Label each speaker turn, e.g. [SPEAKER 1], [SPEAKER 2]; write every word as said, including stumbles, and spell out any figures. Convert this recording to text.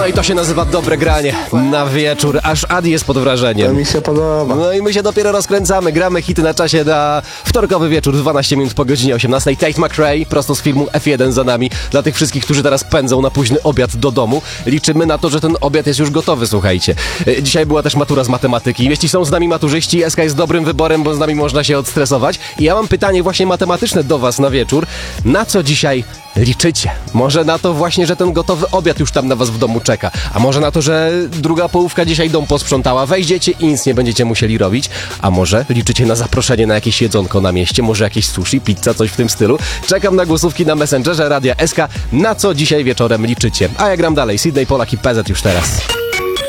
[SPEAKER 1] No i to się nazywa dobre granie na wieczór, aż Adi jest pod
[SPEAKER 2] To
[SPEAKER 1] wrażeniem.
[SPEAKER 2] mi się podoba.
[SPEAKER 1] No i my się dopiero rozkręcamy, gramy hity na czasie na wtorkowy wieczór, dwanaście minut po godzinie osiemnastej. Tate McRae, prosto z filmu F jeden za nami. Dla tych wszystkich, którzy teraz pędzą na późny obiad do domu, liczymy na to, że ten obiad jest już gotowy, słuchajcie. E, Dzisiaj była też matura z matematyki. Jeśli są z nami maturzyści, S K jest dobrym wyborem, bo z nami można się odstresować. I ja mam pytanie właśnie matematyczne do was na wieczór. Na co dzisiaj liczycie? Może na to właśnie, że ten gotowy obiad już tam na was w domu czeka. A może na to, że druga połówka dzisiaj dom posprzątała, wejdziecie i nic nie będziecie musieli robić. A może liczycie na zaproszenie na jakieś jedzonko na mieście, może jakieś sushi, pizza, coś w tym stylu. Czekam na głosówki na Messengerze Radia S K. Na co dzisiaj wieczorem liczycie? A ja gram dalej. Sydney, Polak i P Z już teraz.